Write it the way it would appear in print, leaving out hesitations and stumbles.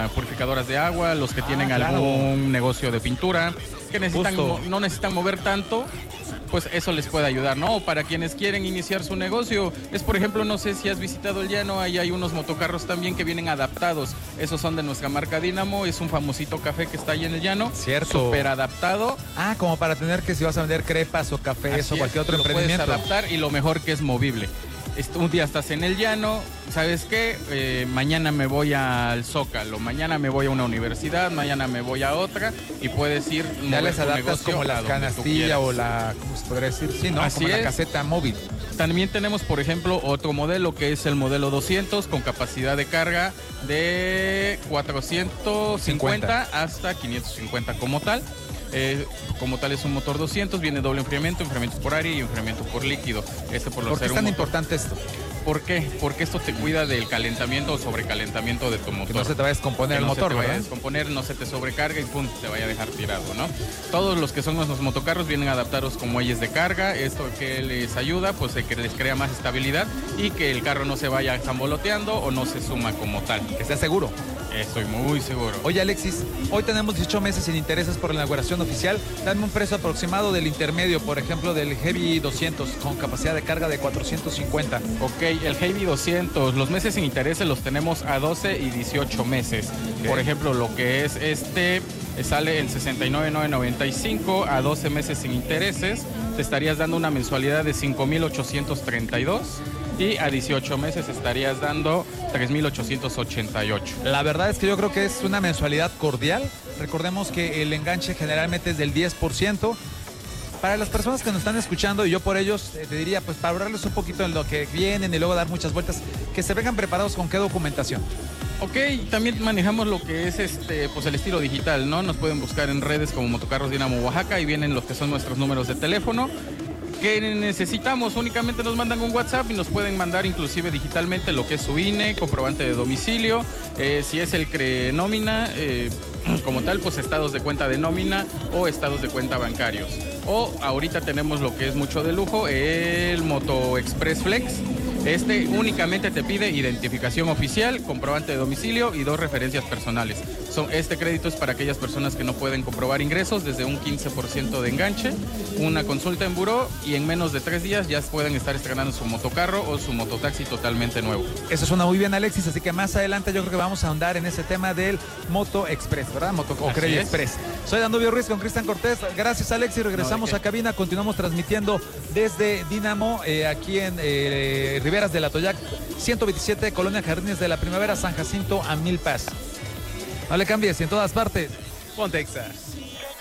purificadoras de agua, los que tienen claro. algún negocio de pintura, que necesitan Justo. no necesitan mover tanto, pues eso les puede ayudar, ¿no? O para quienes quieren iniciar su negocio, es por ejemplo, no sé si has visitado el llano, ahí hay unos motocarros también que vienen adaptados, esos son de nuestra marca Dynamo, es un famosito café que está ahí en el llano, Cierto. súper adaptado. Como para tener que si vas a vender crepas o cafés Así o cualquier es, otro lo emprendimiento. puedes adaptar y lo mejor que es movible. Un día estás en el llano, ¿sabes qué? Mañana me voy al Zócalo, mañana me voy a una universidad, mañana me voy a otra y puedes ir. Ya les tu adaptas negocio como a la donde tú canastilla quieras. o la, ¿cómo se podría decir? Sí, ¿no? Así Como la es. caseta móvil. También tenemos, por ejemplo, otro modelo que es el modelo 200 con capacidad de carga de 450 hasta 550 como tal. Como tal es un motor 200, viene doble enfriamiento por aire y enfriamiento por líquido. ¿Por qué es tan importante esto? ¿Por qué? Porque esto te cuida del calentamiento o sobrecalentamiento de tu motor. Que no se te vaya a descomponer Que el no motor, se te vaya a ¿verdad? descomponer, no se te sobrecarga y pum, te vaya a dejar tirado, ¿no? Todos los que son nuestros motocarros vienen adaptados con muelles de carga. Esto que les ayuda, pues que les crea más estabilidad y que el carro no se vaya zamboloteando o no se suma como tal. Que sea seguro. Estoy muy seguro. Oye, Alexis, hoy tenemos 18 meses sin intereses por la inauguración oficial. Dame un precio aproximado del intermedio, por ejemplo, del Heavy 200 con capacidad de carga de 450. Ok, el Heavy 200, los meses sin intereses los tenemos a 12 y 18 meses. Ok. Por ejemplo, lo que es sale en 69,995 a 12 meses sin intereses. Te estarías dando una mensualidad de 5,832 y a 18 meses estarías dando 3,888. La verdad es que yo creo que es una mensualidad cordial. Recordemos que el enganche generalmente es del 10%. Para las personas que nos están escuchando, y yo por ellos te diría, pues para ahorrarles un poquito en lo que vienen y luego dar muchas vueltas, que se vengan preparados con qué documentación. Ok, también manejamos lo que es pues el estilo digital, ¿no? Nos pueden buscar en redes como Motocarros Dynamo Oaxaca y vienen los que son nuestros números de teléfono. ¿Qué necesitamos? Únicamente nos mandan un WhatsApp y nos pueden mandar inclusive digitalmente lo que es su INE, comprobante de domicilio, si es el nómina, como tal, pues estados de cuenta de nómina o estados de cuenta bancarios. O ahorita tenemos lo que es mucho de lujo, el Moto Express Flex. Únicamente te pide identificación oficial, comprobante de domicilio y 2 referencias personales. Este crédito es para aquellas personas que no pueden comprobar ingresos desde un 15% de enganche, una consulta en buró y en menos de 3 días ya pueden estar estrenando su motocarro o su mototaxi totalmente nuevo. Eso suena muy bien, Alexis, así que más adelante yo creo que vamos a ahondar en ese tema del Moto Express, ¿verdad? O Credit Express. Soy Danubio Ruiz con Cristian Cortés. Gracias, Alexis. Regresamos a cabina. Continuamos transmitiendo desde Dynamo, aquí en Riberas de la Toyac, 127, Colonia Jardines de la Primavera, San Jacinto a Milpas. No le cambies, y en todas partes. Ponte Texas.